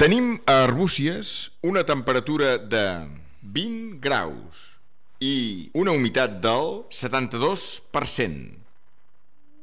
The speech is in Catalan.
Tenim a Arbúcies una temperatura de 20 graus i una humitat del 72%.